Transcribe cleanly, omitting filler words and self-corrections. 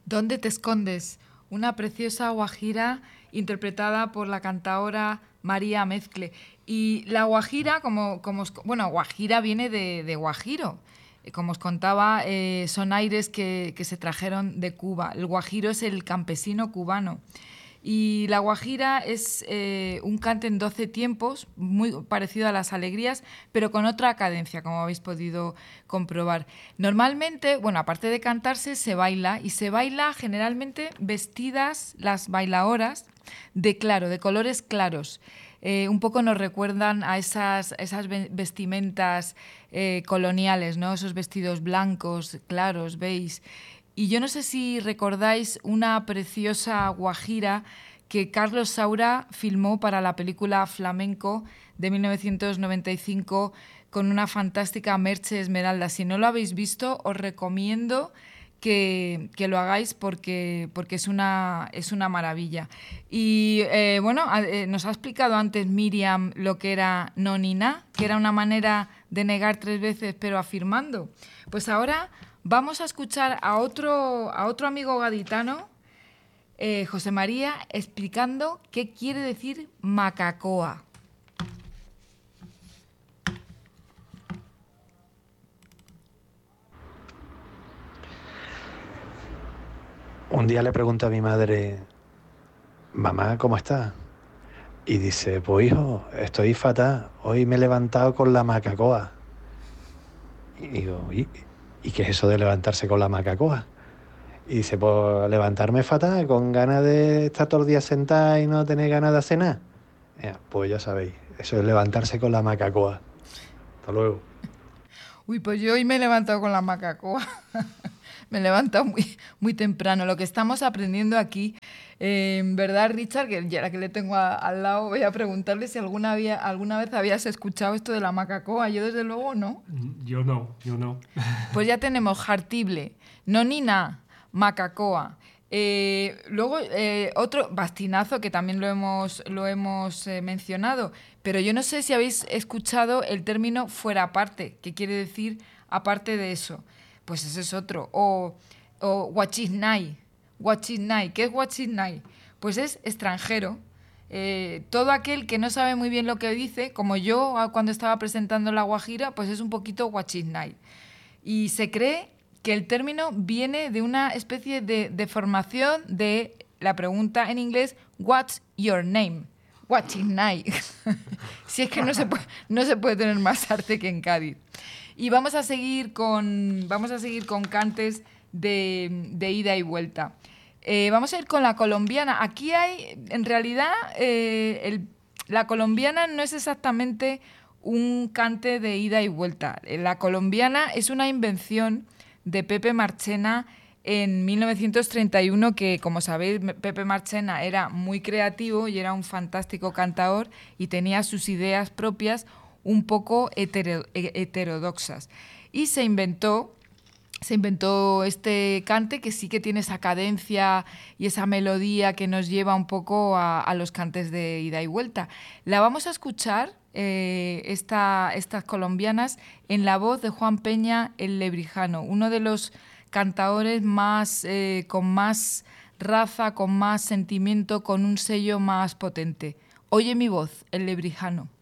¿Dónde te escondes? Una preciosa guajira interpretada por la cantaora María Mezcle. Y la guajira, guajira viene de guajiro. Como os contaba, son aires que se trajeron de Cuba. El guajiro es el campesino cubano. Y la guajira es un cante en 12 tiempos, muy parecido a las alegrías, pero con otra cadencia, como habéis podido comprobar. Normalmente, bueno, aparte de cantarse, se baila, y se baila generalmente vestidas las bailadoras de colores claros. Un poco nos recuerdan a esas vestimentas coloniales, ¿no? Esos vestidos blancos, claros, veis. Y yo no sé si recordáis una preciosa guajira que Carlos Saura filmó para la película Flamenco de 1995 con una fantástica Merche Esmeralda. Si no lo habéis visto, os recomiendo que lo hagáis porque es una maravilla. Y nos ha explicado antes Miriam lo que era no ni na, que era una manera de negar 3 veces pero afirmando. Pues ahora vamos a escuchar a otro amigo gaditano, José María, explicando qué quiere decir macacoa. Un día le pregunto a mi madre, mamá, ¿cómo estás? Y dice, pues hijo, estoy fatal, hoy me he levantado con la macacoa. Y digo, ¿y qué es eso de levantarse con la macacoa? Y dice, pues levantarme fatal, con ganas de estar todo el día sentada y no tener ganas de cenar. Pues ya sabéis, eso es levantarse con la macacoa. Hasta luego. Uy, pues yo hoy me he levantado con la macacoa. Me he levantado muy temprano. Lo que estamos aprendiendo aquí, ¿verdad, Richard? Que ya que le tengo al lado, voy a preguntarle si alguna vez habías escuchado esto de la macacoa. Yo, desde luego, no. Yo no. Pues ya tenemos jartible, nonina, macacoa. Luego, otro bastinazo que también lo hemos mencionado, pero yo no sé si habéis escuchado el término fuera aparte, que quiere decir aparte de eso. Pues ese es otro. O guachisnai. Guachisnai. ¿Qué es guachisnai? Pues es extranjero. Todo aquel que no sabe muy bien lo que dice, como yo cuando estaba presentando la guajira, pues es un poquito guachisnai. Y se cree que el término viene de una especie de deformación de la pregunta en inglés, "What's your name?" Guachisnai. Si es que no se puede tener más arte que en Cádiz. Y vamos a seguir con cantes de ida y vuelta. Vamos a ir con la colombiana. Aquí hay, en realidad, la colombiana no es exactamente un cante de ida y vuelta. La colombiana es una invención de Pepe Marchena en 1931, que, como sabéis, Pepe Marchena era muy creativo y era un fantástico cantador y tenía sus ideas propias un poco heterodoxas. Y se inventó este cante que sí que tiene esa cadencia y esa melodía que nos lleva un poco a los cantes de ida y vuelta. La vamos a escuchar, estas colombianas, en la voz de Juan Peña el Lebrijano, uno de los cantadores con más raza, con más sentimiento, con un sello más potente. Oye mi voz, el Lebrijano.